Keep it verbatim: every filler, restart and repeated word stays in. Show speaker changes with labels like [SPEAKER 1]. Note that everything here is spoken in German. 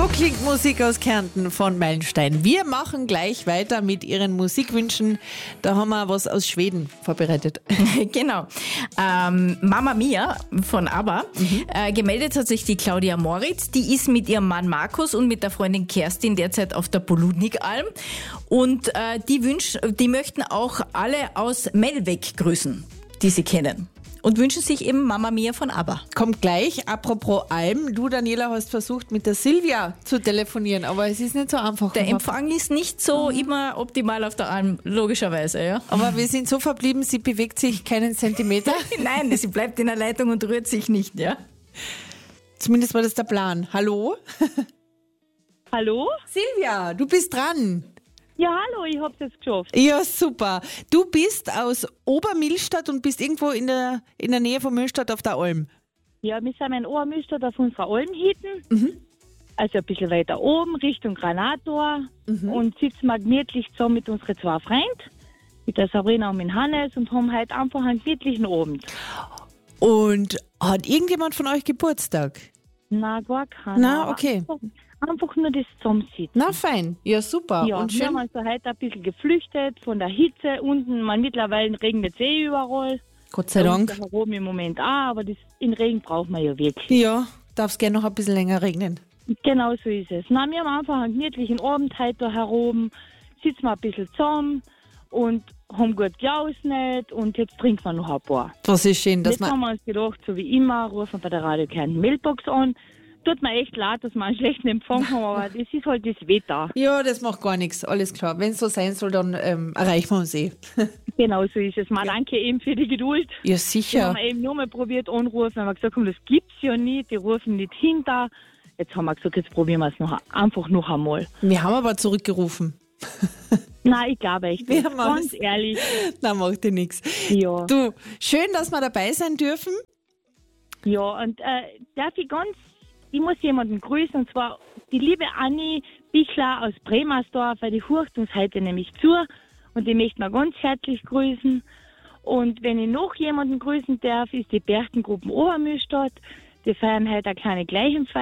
[SPEAKER 1] So klingt Musik aus Kärnten von Meilenstein. Wir machen gleich weiter mit Ihren Musikwünschen. Da haben wir was aus Schweden vorbereitet.
[SPEAKER 2] Genau. Ähm, Mama Mia von ABBA. Mhm. Äh, gemeldet hat sich die Claudia Moritz. Die ist mit ihrem Mann Markus und mit der Freundin Kerstin derzeit auf der Poludnik-Alm. Und äh, die, wünsch, die möchten auch alle aus Melweg grüßen, die sie kennen. Und wünschen sich eben Mama Mia von ABBA.
[SPEAKER 1] Kommt gleich. Apropos Alm, du, Daniela, hast versucht, mit der Silvia zu telefonieren, aber es ist nicht so einfach.
[SPEAKER 2] Der Empfang ist nicht so immer optimal auf der Alm, logischerweise. Ja.
[SPEAKER 1] Aber wir sind so verblieben, sie bewegt sich keinen Zentimeter.
[SPEAKER 2] Nein, sie bleibt in der Leitung und rührt sich nicht. Ja.
[SPEAKER 1] Zumindest war das der Plan. Hallo?
[SPEAKER 3] Hallo?
[SPEAKER 1] Silvia, du bist dran.
[SPEAKER 3] Ja, hallo, ich hab's jetzt geschafft.
[SPEAKER 1] Ja, super. Du bist aus Obermillstadt und bist irgendwo in der, in der Nähe von Millstadt auf der Alm.
[SPEAKER 3] Ja, wir sind in Obermillstadt auf unserer Almhütten.
[SPEAKER 1] Mhm.
[SPEAKER 3] Also ein bisschen weiter oben, Richtung Granator.
[SPEAKER 1] Mhm.
[SPEAKER 3] Und sitzen wir gemütlich zusammen mit unseren zwei Freunden, mit der Sabrina und mit Hannes, und haben heute einfach einen gemütlichen Abend.
[SPEAKER 1] Und hat irgendjemand von euch Geburtstag?
[SPEAKER 3] Na, gar keiner.
[SPEAKER 1] Na, okay.
[SPEAKER 3] Einfach, einfach nur das Zusammensitzen.
[SPEAKER 1] Na, fein. Ja, super.
[SPEAKER 3] Ja,
[SPEAKER 1] und
[SPEAKER 3] wir
[SPEAKER 1] schön.
[SPEAKER 3] haben uns da heute ein bisschen geflüchtet von der Hitze. Unten, man, mittlerweile regnet es eh überall.
[SPEAKER 1] Gott sei
[SPEAKER 3] Bei uns
[SPEAKER 1] Dank.
[SPEAKER 3] da oben im Moment auch, aber das, in Regen brauchen wir ja wirklich.
[SPEAKER 1] Ja, darf es gerne noch ein bisschen länger regnen.
[SPEAKER 3] Genau so ist es. Na, wir haben einfach einen gemütlichen Abend heute da heroben, sitzen wir ein bisschen zusammen und haben gut gejausnet und jetzt trinken wir noch ein paar.
[SPEAKER 1] Das ist schön, dass
[SPEAKER 3] Jetzt haben
[SPEAKER 1] man.
[SPEAKER 3] wir uns gedacht, so wie immer, rufen wir bei der Radio Kärnten Mailbox an. Tut mir echt leid, dass wir einen schlechten Empfang haben, aber das ist halt das Wetter.
[SPEAKER 1] Ja, das macht gar nichts. Alles klar. Wenn es so sein soll, dann ähm, erreichen wir uns eh.
[SPEAKER 3] Genau so ist es. Mal danke eben für die Geduld.
[SPEAKER 1] Ja,
[SPEAKER 3] Wir
[SPEAKER 1] sicher.
[SPEAKER 3] haben eben nur mal probiert anrufen, haben wir gesagt, komm, das gibt's ja nicht, die rufen nicht hinter. Jetzt haben wir gesagt, jetzt probieren wir es noch, einfach noch einmal.
[SPEAKER 1] Wir haben aber zurückgerufen.
[SPEAKER 3] Nein, ich glaube echt
[SPEAKER 1] Wir
[SPEAKER 3] nicht.
[SPEAKER 1] haben
[SPEAKER 3] Ganz
[SPEAKER 1] alles-
[SPEAKER 3] ehrlich.
[SPEAKER 1] Na, macht dir nichts.
[SPEAKER 3] Ja.
[SPEAKER 1] Du, schön, dass wir dabei sein dürfen.
[SPEAKER 3] Ja, und äh, darf ich ganz, ich muss jemanden grüßen, und zwar die liebe Anni Bichler aus Bremersdorf, weil die hört uns heute nämlich zu und die möchte wir ganz herzlich grüßen. Und wenn ich noch jemanden grüßen darf, ist die Berchtengruppen Obermillstadt. Die feiern heute eine kleine Gleichenfeier.